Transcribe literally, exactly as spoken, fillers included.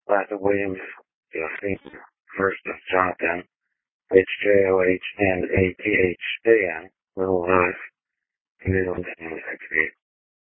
Last of Williams, Josephine, first of Jonathan, H J O H and A T H A N, little Earth, Williams.